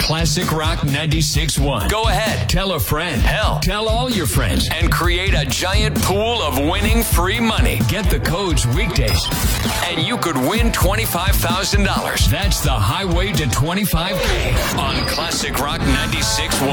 Classic Rock 96.1. Go ahead, tell a friend. Hell, tell all your friends and create a giant pool of winning free money. Get the codes weekdays and you could win $25,000. That's the highway to 25K on Classic Rock 96.1.